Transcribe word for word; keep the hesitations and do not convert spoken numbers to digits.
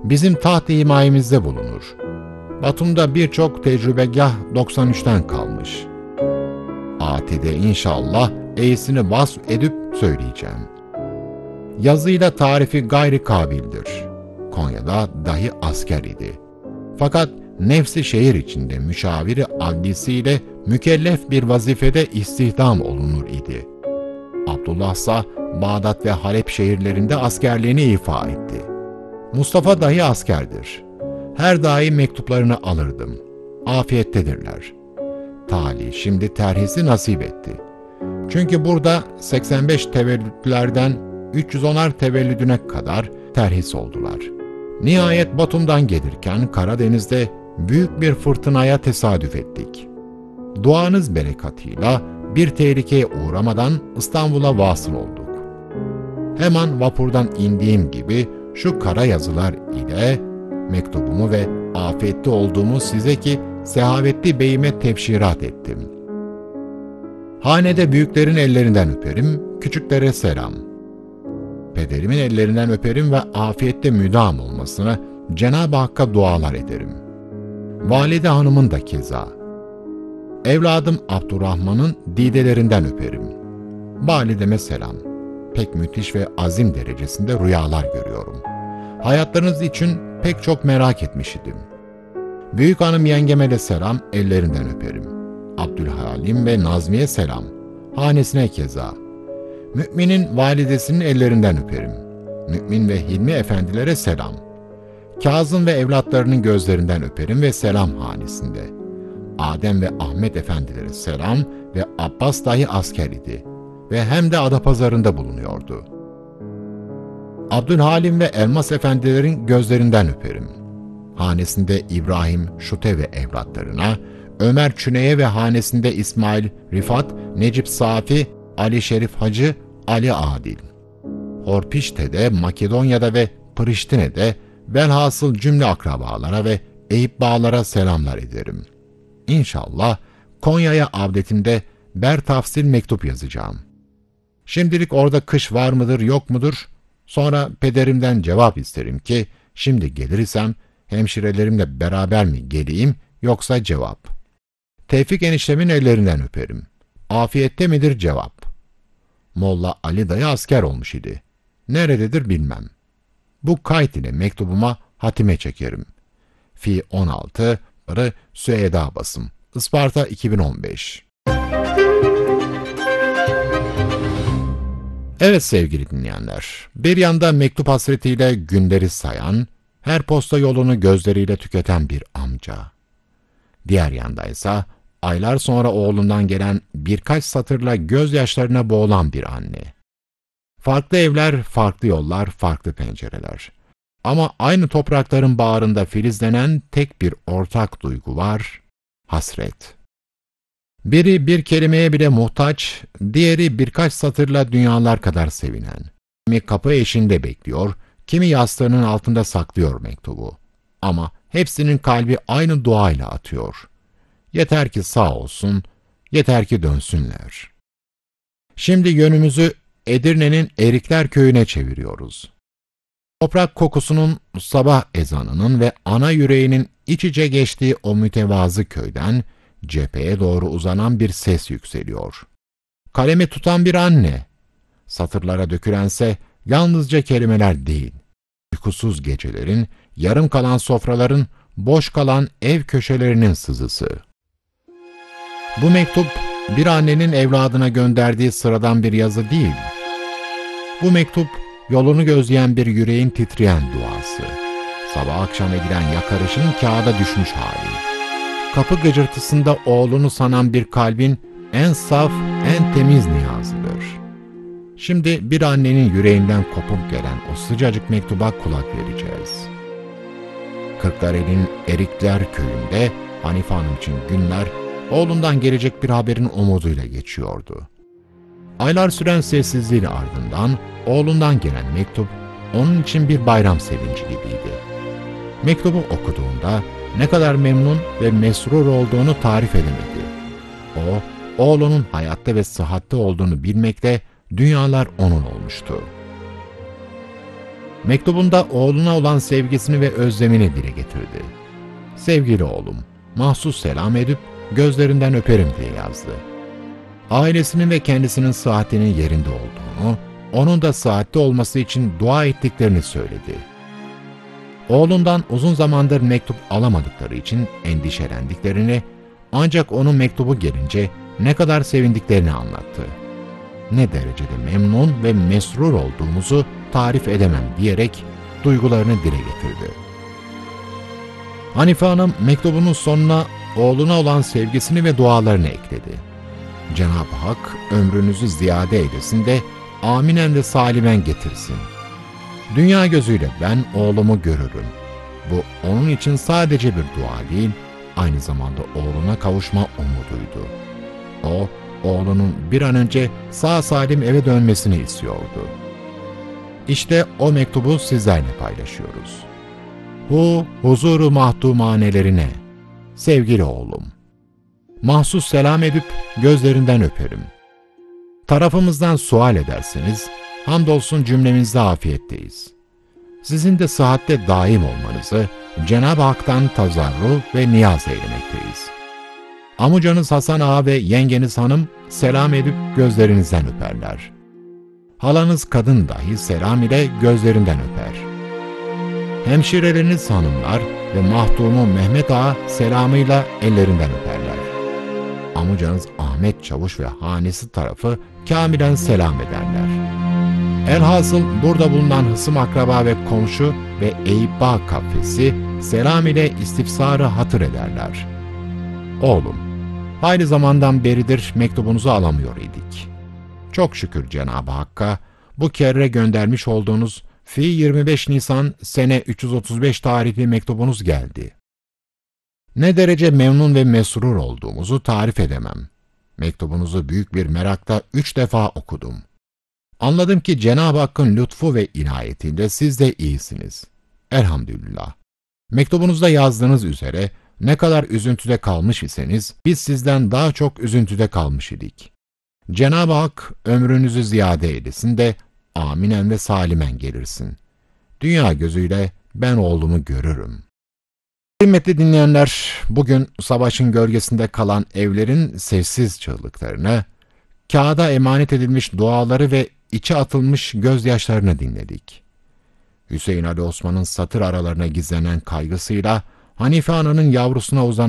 bizim taht-ı himayemizde bulunur. Batum'da birçok tecrübegah doksan üçten kalmış. Ati'de inşallah e'sini vasf edip söyleyeceğim. Yazıyla tarifi gayri kabildir. Konya'da dahi asker idi. Fakat nefsi şehir içinde müşaviri adlisiyle mükellef bir vazifede istihdam olunur idi. Abdullah ise Bağdat ve Halep şehirlerinde askerliğini ifa etti. Mustafa dahi askerdir. Her daim mektuplarını alırdım. Afiyettedirler. Talih şimdi terhisi nasip etti. Çünkü burada seksen beş tevellütlerden üç yüz onar tevellüdüne kadar terhis oldular. Nihayet Batum'dan gelirken Karadeniz'de büyük bir fırtınaya tesadüf ettik. Duanız berekatıyla bir tehlikeye uğramadan İstanbul'a vasıl olduk. Hemen vapurdan indiğim gibi şu kara yazılar ile mektubumu ve afiyette olduğumu size ki sehavetli beyime tebşirat ettim. Hanede büyüklerin ellerinden öperim, küçüklere selam. Pederimin ellerinden öperim ve afiyette müdam olmasına Cenab-ı Hakk'a dualar ederim. Valide hanımın da keza. Evladım Abdurrahman'ın didelerinden öperim. Valideme selam. Pek müthiş ve azim derecesinde rüyalar görüyorum. Hayatlarınız için pek çok merak etmiş idim. Büyük hanım yengeme de selam, ellerinden öperim. Abdülhalim ve Nazmiye selam, hanesine keza. Müminin validesinin ellerinden öperim. Mümin ve Hilmi efendilere selam. Kazım ve evlatlarının gözlerinden öperim ve selam hanesinde. Adem ve Ahmet efendilere selam ve Abbas dahi asker idi ve hem de Adapazarı'nda bulunuyordu. Abdülhalim ve Elmas efendilerin gözlerinden öperim. Hanesinde İbrahim, Şute ve evlatlarına, Ömer Çüney'e ve hanesinde İsmail, Rifat, Necip Safi, Ali Şerif Hacı, Ali Adil. Horpişte'de, Makedonya'da ve Priştine'de velhasıl cümle akrabalara ve Eyüp Bağlara selamlar ederim. İnşallah Konya'ya avdetimde bertafsil mektup yazacağım. Şimdilik orada kış var mıdır yok mudur? Sonra pederimden cevap isterim ki şimdi gelirsem hemşirelerimle beraber mi geleyim yoksa cevap. Tevfik eniştemin ellerinden öperim. Afiyette midir cevap. Molla Ali dayı asker olmuş idi. Nerededir bilmem. Bu kayıt ile mektubuma hatime çekerim. Fi on altı, R. Süheyda basım. Isparta iki bin on beş. Evet sevgili dinleyenler, bir yanda mektup hasretiyle günleri sayan, her posta yolunu gözleriyle tüketen bir amca. Diğer yandaysa aylar sonra oğlundan gelen birkaç satırla gözyaşlarına boğulan bir anne. Farklı evler, farklı yollar, farklı pencereler. Ama aynı toprakların bağrında filizlenen tek bir ortak duygu var, hasret. Biri bir kelimeye bile muhtaç, diğeri birkaç satırla dünyalar kadar sevinen. Kimi kapı eşiğinde bekliyor, kimi yastığının altında saklıyor mektubu. Ama hepsinin kalbi aynı duayla atıyor. Yeter ki sağ olsun, yeter ki dönsünler. Şimdi yönümüzü Edirne'nin Erikler Köyü'ne çeviriyoruz. Toprak kokusunun, sabah ezanının ve ana yüreğinin iç içe geçtiği o mütevazı köyden cepheye doğru uzanan bir ses yükseliyor. Kalemi tutan bir anne. Satırlara dökülense yalnızca kelimeler değil, uykusuz gecelerin, yarım kalan sofraların, boş kalan ev köşelerinin sızısı. Bu mektup, bir annenin evladına gönderdiği sıradan bir yazı değil. Bu mektup, yolunu gözleyen bir yüreğin titreyen duası. Sabah akşam edilen yakarışın kağıda düşmüş hali. Kapı gıcırtısında oğlunu sanan bir kalbin en saf, en temiz niyazıdır. Şimdi bir annenin yüreğinden kopup gelen o sıcacık mektuba kulak vereceğiz. Kırklareli'nin Erikler Köyü'nde Hanife Hanım için günler, oğlundan gelecek bir haberin umuduyla geçiyordu. Aylar süren sessizliğin ardından oğlundan gelen mektup onun için bir bayram sevinci gibiydi. Mektubu okuduğunda ne kadar memnun ve mesrur olduğunu tarif edemedi. O, oğlunun hayatta ve sıhhatte olduğunu bilmekle dünyalar onun olmuştu. Mektubunda oğluna olan sevgisini ve özlemini dile getirdi. Sevgili oğlum, mahsus selam edip gözlerinden öperim diye yazdı. Ailesinin ve kendisinin sıhhatinin yerinde olduğunu, onun da sıhhatli olması için dua ettiklerini söyledi. Oğlundan uzun zamandır mektup alamadıkları için endişelendiklerini, ancak onun mektubu gelince ne kadar sevindiklerini anlattı. Ne derecede memnun ve mesrur olduğumuzu tarif edemem diyerek duygularını dile getirdi. Hanife Hanım mektubunun sonuna oğluna olan sevgisini ve dualarını ekledi. Cenab-ı Hak ömrünüzü ziyade eylesin de aminen ve salimen getirsin. Dünya gözüyle ben oğlumu görürüm. Bu onun için sadece bir dua değil, aynı zamanda oğluna kavuşma umuduydu. O, oğlunun bir an önce sağ salim eve dönmesini istiyordu. İşte o mektubu sizlerle paylaşıyoruz. Hu huzuru mahdumanelerine, sevgili oğlum. Mahsus selam edip gözlerinden öperim. Tarafımızdan sual ederseniz, hamdolsun cümlemizde afiyetteyiz. Sizin de sıhhatte daim olmanızı Cenab-ı Hak'tan tazarru ve niyaz eylemekteyiz. Amucanız Hasan Ağa ve yengeniz hanım selam edip gözlerinizden öperler. Halanız kadın dahi selam ile gözlerinden öper. Hemşireleriniz hanımlar ve mahdumu Mehmet Ağa selamıyla ellerinden öperler. Amucanız Ahmet Çavuş ve hanesi tarafı kamilen selam ederler. Elhasıl burada bulunan hısım akraba ve komşu ve Eyüp Bağ kafesi selam ile istifsarı hatır ederler. Oğlum, hayli zamandan beridir mektubunuzu alamıyor idik. Çok şükür Cenab-ı Hakk'a bu kere göndermiş olduğunuz fi yirmi beş Nisan sene üç yüz otuz beş tarihli mektubunuz geldi. Ne derece memnun ve mesrur olduğumuzu tarif edemem. Mektubunuzu büyük bir merakla üç defa okudum. Anladım ki Cenab-ı Hakk'ın lütfu ve inayetiyle siz de iyisiniz. Elhamdülillah. Mektubunuzda yazdığınız üzere ne kadar üzüntüde kalmış iseniz, biz sizden daha çok üzüntüde kalmış idik. Cenab-ı Hak ömrünüzü ziyade eylesin de aminen ve salimen gelirsin. Dünya gözüyle ben oğlumu görürüm. Kıymetli dinleyenler, bugün savaşın gölgesinde kalan evlerin sessiz çığlıklarını, kağıda emanet edilmiş duaları ve içe atılmış gözyaşlarını dinledik. Hüseyin Ali Osman'ın satır aralarına gizlenen kaygısıyla Hanife Ana'nın yavrusuna uzanan